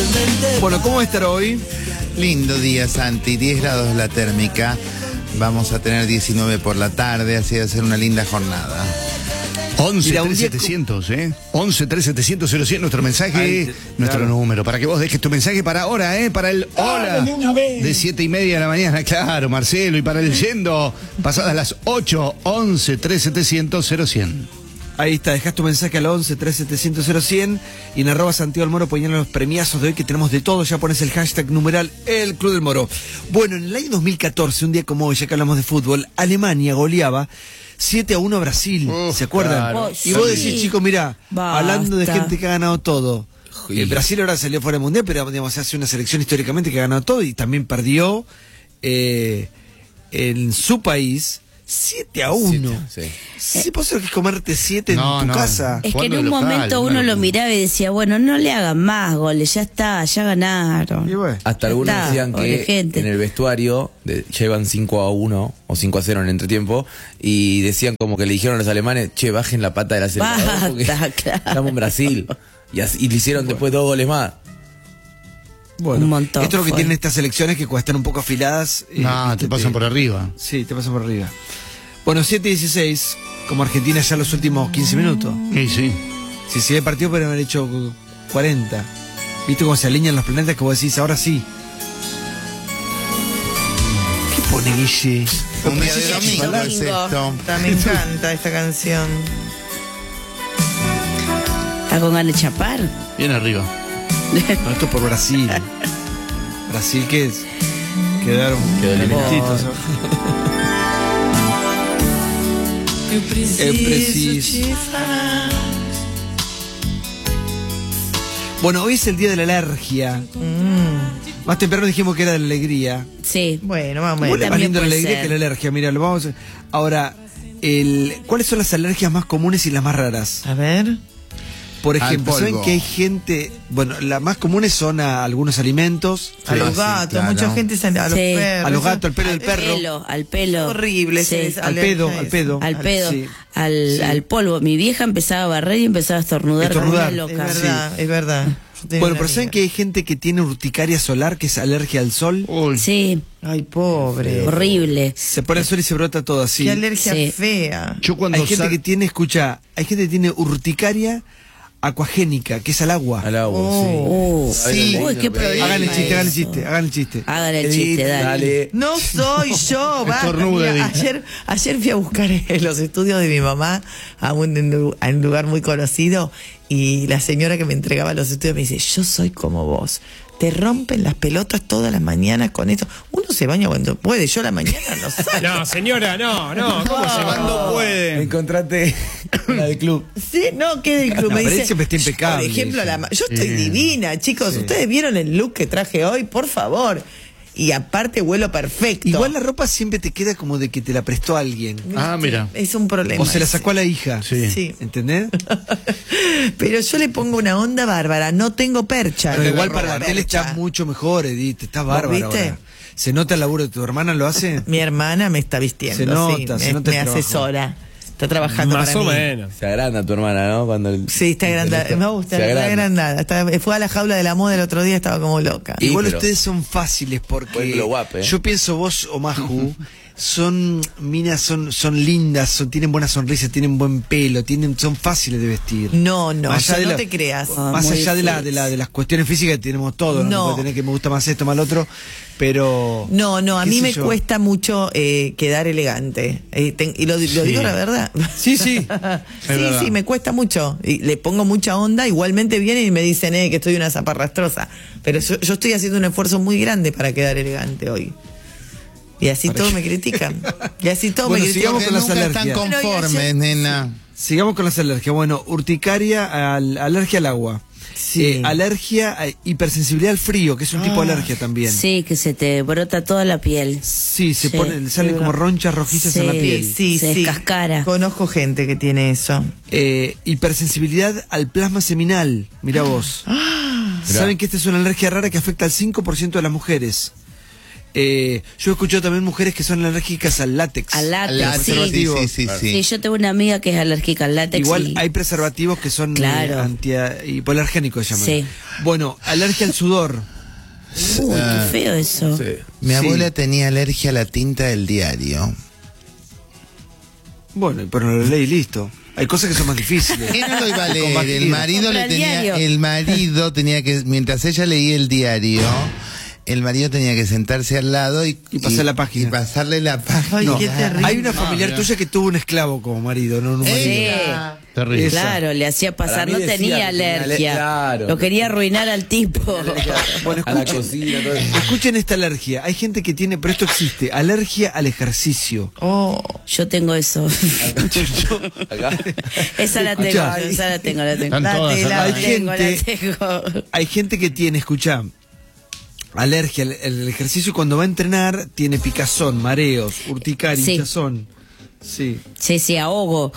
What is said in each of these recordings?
Bueno, ¿cómo va a estar hoy? Lindo día, Santi, 10 grados la térmica, vamos a tener 19 por la tarde, así va a ser una linda jornada. 11-3700, 11-3700-0100, nuestro mensaje, nuestro número, para que vos dejes tu mensaje para ahora, para el hola, de 7:30 de la mañana, claro, Marcelo, y para el yendo, pasadas las 8, 11-3700-0100. Ahí está, dejás tu mensaje al 11-3700-0100 y en @Santiago del Moro ponían los premiazos de hoy que tenemos de todo, ya pones el hashtag numeral El Club del Moro. Bueno, en el año 2014, un día como hoy, ya que hablamos de fútbol, Alemania goleaba 7-1 a Brasil, ¿se acuerdan? Claro. Y vos decís, chicos, mirá, hablando de gente que ha ganado todo, Brasil ahora salió fuera del Mundial, pero digamos, hace una selección históricamente que ha ganado todo y también perdió en su país 7-1. Sí, ¿vos sabés que comerte 7 en tu casa? Es que en un momento uno lo miraba y decía, bueno, no le hagan más goles, ya está, ya ganaron. Bueno, hasta algunos decían que en el vestuario llevan 5-1 o 5-0 en el entretiempo y decían como que le dijeron a los alemanes, che, bajen la pata del acelerador porque estamos en Brasil. Y le hicieron después 2 goles más. Bueno, un montón, esto es lo que tienen estas elecciones que están un poco afiladas. No, te pasan por arriba. Sí, te pasan por arriba. Bueno, 7-16, como Argentina ya los últimos 15 minutos. Sí, sí. Si sigue el partido, pero haber hecho 40. ¿Viste cómo se alinean los planetas que vos decís, ahora sí? ¿Qué pone Guille? Un día de domingo es esto. Me encanta esta canción. ¿Está con ganas de chapar? Bien arriba. No, esto es por Brasil. ¿Brasil qué es? Quedó alimentitos. Es preciso. Bueno, hoy es el día de la alergia. Más temprano dijimos que era de la alegría. Sí. Bueno, vamos a Igual ver. es más lindo la alegría que la alergia. Mira, lo vamos a... Ahora, ¿cuáles son las alergias más comunes y las más raras? A ver. Por ejemplo, ¿saben que hay gente? Bueno, las más comunes son a algunos alimentos. A los gatos, claro. Mucha gente a los perros. A los gatos, al pelo del perro. Al pelo. Horrible. Sí. Al pedo. Sí. Al polvo. Mi vieja empezaba a barrer y empezaba a estornudar. Loca. Es verdad. Bueno, pero ¿saben que hay gente que tiene urticaria solar, que es alergia al sol? Sí. Ay, pobre. Horrible. Se pone al sol y se brota todo así. Qué alergia fea. Hay gente que tiene, hay gente que tiene urticaria acuagénica, que es al agua. Al agua, sí. Uy, qué problema. Hagan el chiste. Hagan el chiste, dale. No soy yo, ayer fui a buscar los estudios de mi mamá a un lugar muy conocido y la señora que me entregaba los estudios me dice, yo soy como vos. Te rompen las pelotas todas las mañanas con esto. Uno se baña cuando puede, yo a la mañana no salgo. No, señora, no. ¿Cómo se cuando puede? Encontrate la del club. Sí, no, ¿qué del club? No, me dice, siempre está impecable. Por ejemplo, yo estoy divina, chicos. Sí. ¿Ustedes vieron el look que traje hoy? Por favor. Y aparte huelo perfecto. Igual la ropa siempre te queda como de que te la prestó alguien. Mira. Es un problema. O se la sacó a la hija. Sí. ¿Entendés? Pero yo le pongo una onda bárbara. No tengo percha. Pero igual para la tele está mucho mejor, Edith. Está bárbara. ¿Viste? Ahora. ¿Se nota el laburo de tu hermana? ¿Lo hace? Mi hermana me está vistiendo. Se nota, me asesora. Está trabajando más para o mí. menos. Se agranda tu hermana, ¿no? Sí, está agrandada. Me gusta, está agrandada. Fue a la jaula de la moda el otro día, estaba como loca. Igual ustedes son fáciles porque yo pienso vos o Maju son minas, son lindas, tienen buena sonrisa, tienen buen pelo, son fáciles de vestir. No, te creas. Más allá de las cuestiones físicas que tenemos todos, no puede tener que me gusta más esto, más lo otro, pero no, a mí me cuesta mucho quedar elegante. Y lo digo la verdad. Sí. Sí, me cuesta mucho. Y le pongo mucha onda, igualmente vienen y me dicen que estoy una zaparrastrosa. Pero yo estoy haciendo un esfuerzo muy grande para quedar elegante hoy. Y así todos me critican. Sigamos con las alergias. Están conformes, nena. Sigamos con las alergias. Bueno, urticaria, alergia al agua. Sí. Alergia, hipersensibilidad al frío, que es un tipo de alergia también. Sí, que se te brota toda la piel. Sí, salen como ronchas rojizas en la piel. Sí, se descascara. Conozco gente que tiene eso. Hipersensibilidad al plasma seminal. Mirá vos. ¿Saben que esta es una alergia rara que afecta al 5% de las mujeres? Yo escucho también mujeres que son alérgicas al látex. Al látex, sí. Yo tengo una amiga que es alérgica al látex. Igual hay preservativos que son hipoalergénicos, se llaman. Sí. Bueno, alergia al sudor. Uy, qué feo eso. Sí. Mi abuela tenía alergia a la tinta del diario. Bueno, pero lo leí y listo. Hay cosas que son más difíciles. ¿Qué no lo iba a leer? El marido tenía que, mientras ella leía el diario, el marido tenía que sentarse al lado y pasar la página. Y pasarle la página. Ay, qué terrible. Hay una familiar tuya que tuvo un esclavo como marido, ¿no? Sí. Terrible. Claro, le hacía pasar, no decía tenía que alergia. claro. Lo quería arruinar al tipo. Bueno, A la cocina, todo eso. escuchen esta alergia. Hay gente que tiene, pero esto existe, alergia al ejercicio. Yo tengo eso. Acá. Esa la tengo, esa la tengo. Están todas acá. Hay gente que tiene, escuchá, alergia al ejercicio y cuando va a entrenar tiene picazón, mareos, urticaria, Sí. hinchazón. Sí. Sí, ahogo.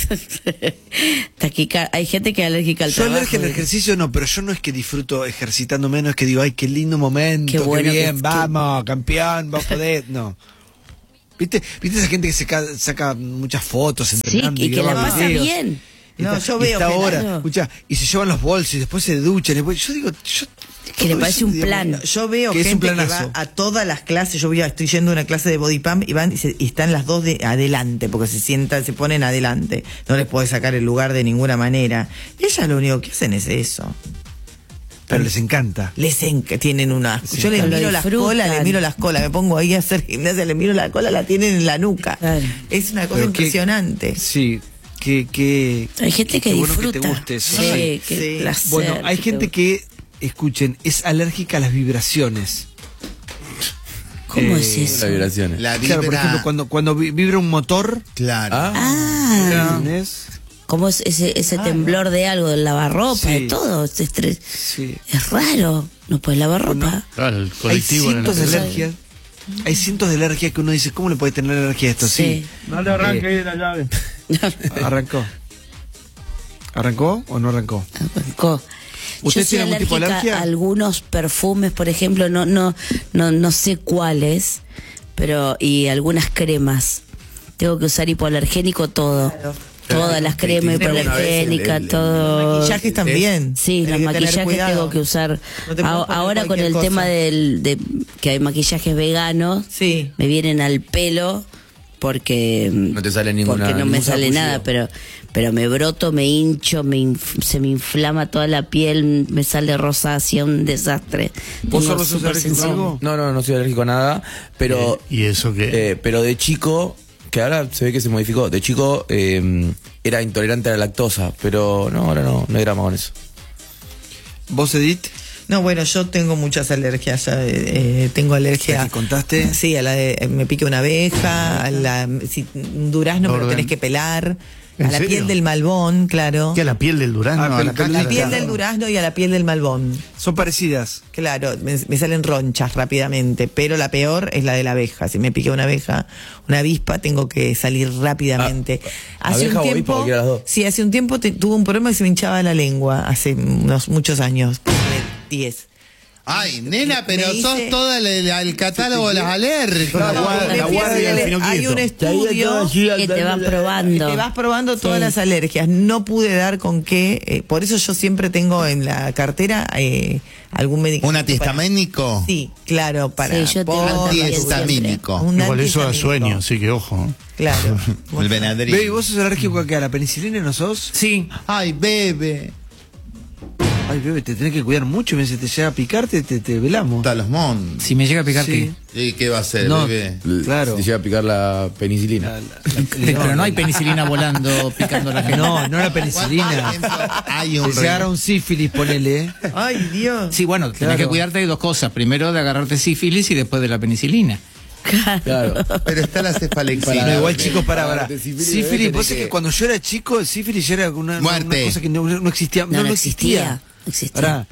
Hay gente que es alérgica al Yo trabajo. alergia al ejercicio no, pero yo no es que disfruto ejercitando menos, es que digo, ay, qué lindo momento, Qué bueno bien, que- vamos, campeón, vos podés. No. ¿Viste esa gente que saca muchas fotos Sí, entrenando y que la graba pasa videos? bien. No, yo veo esta que hora, no. escuchá, y se llevan los bolsos y después se duchan. Yo digo, Que le todo parece eso, un digamos, plan. Yo veo que es un gente que va planazo. a todas las clases. Estoy yendo a una clase de body pump y van y están las dos de adelante, porque se ponen adelante. No les puede sacar el lugar de ninguna manera. Ellas lo único que hacen es eso. Pero les encanta. Tienen una. Yo les Lo miro las disfrutan. colas, me pongo ahí a hacer gimnasia, les miro la cola, la tienen en la nuca. Claro. Es una cosa Pero impresionante. Sí, Hay gente que bueno disfruta. que te guste eso. Sí, Ay, qué sí. placer. Bueno, hay que gente te- que, escuchen, es alérgica a las vibraciones. ¿Cómo es eso? Las vibraciones. La vibra. Claro, por ejemplo, cuando vibra un motor, Claro. ¿entendés? ¿Cómo es ese temblor de algo, del lavarropa, Sí. de todo? Sí. Es raro. No puedes lavar ropa. Claro, el Hay colectivo en cientos de el- alergias. Hay cientos de alergias que uno dice, ¿cómo le puede tener alergia a esto? Sí. No le arranque ahí la llave. Arrancó. ¿Arrancó o no arrancó? Arrancó. ¿Usted Yo soy tiene algún tipo de alérgica alergia? a algunos perfumes, por ejemplo, no sé cuáles, pero y algunas cremas. Tengo que usar hipoalergénico todo. Todas las cremas hipoalergénicas, todo. Maquillajes también. Sí, Hay los que tener maquillajes cuidado. tengo que usar. No te puedes poner Ahora con cualquier el cosa. tema de que hay maquillajes veganos, Sí. me vienen al pelo porque No te sale ninguna- porque no me ningún sale sarpullido. nada, pero me broto, me hincho, se me inflama toda la piel, me sale rosácea, un desastre. ¿Vos Tengo solo sos súper alérgico a sensible. algo? No soy alérgico a nada, pero ¿Y eso qué? pero de chico, que ahora se ve que se modificó, de chico era intolerante a la lactosa, pero no, ahora no hay drama con eso. ¿Vos, Edith? No, bueno, yo tengo muchas alergias. Tengo alergia. ¿La que contaste? Sí, a la de me pica una abeja, un durazno me lo Orden. tenés que pelar, ¿En a la serio? piel del malbón, claro. ¿Qué a la piel del durazno? Ah, a la pero A la cáscara? piel del durazno y a la piel del malbón. Son parecidas. Claro, me salen ronchas rápidamente, pero la peor es la de la abeja. Si me pica una abeja, una avispa, tengo que salir rápidamente. ¿abeja o avispa, cualquiera de las dos? Sí, hace un tiempo tuve un problema y se me hinchaba la lengua, hace muchos años, 10. Ay, nena, pero me sos hice- todo el catálogo de las alérgicas. La guardia del Hay finoquito. un estudio Que te van probando. te vas probando todas Sí. las alergias. No pude dar con qué, por eso yo siempre tengo en la cartera algún medicamento. ¿Un antihistamínico? Sí, claro, para Sí, yo tengo también Antihistamínico. Un Igual eso da antihistamínico. sueño, así que ojo. Claro. El Benadryl. Bebe, ¿vos sos alérgico a qué? ¿A la penicilina no sos? Sí. Ay, bebe. Ay, bebé, te tenés que cuidar mucho. Si te llega a picar, te velamos. Está los mon. Si me llega a picar, Sí. ¿Y qué va a hacer, No, bebé? claro. Te llega a picar la penicilina. Pero no hay penicilina volando, picando a la gente. No, no la penicilina. Hay un Si se agarra un sífilis, ponele. Ay, Dios. Sí, bueno, tenés Claro. que cuidarte de dos cosas. Primero de agarrarte sífilis y después de la penicilina. Claro. Pero está la cefalexina. No, igual, bebé. chicos, para. Te sífilis, Sífilis, bebé, vos tenés sabés que- que cuando yo era chico, el sífilis ya era una Muerte. cosa que no existía. No, No existía. existía. No existía. Pará,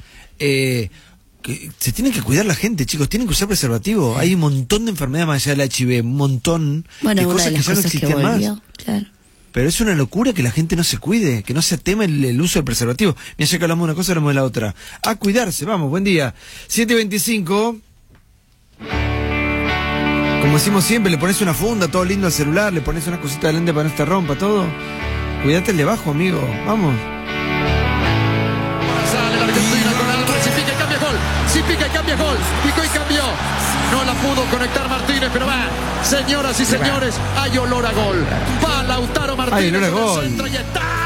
que se tienen que cuidar la gente, chicos. Tienen que usar preservativo. Hay un montón de enfermedades más allá del HIV. Un montón Bueno, de una cosas de que las ya no cosas que existían más. volvió, claro. Pero es una locura que la gente no se cuide, que no se teme el uso del preservativo. Mira, ya que hablamos de una cosa, hablamos de la otra. A cuidarse, vamos, buen día. 7:25. Como decimos siempre, le pones una funda, todo lindo al celular, le pones una cosita adelante para no se rompa, todo. Cuídate el de abajo, amigo. Vamos. Sale la Argentina con Álvarez, si pica y cambia gol. Si pica y cambia gol. Picó y cambió. No la pudo conectar Martínez, pero va. Señoras y señores, hay olor a gol. Va Lautaro Martínez. Hay olor a gol. Y está.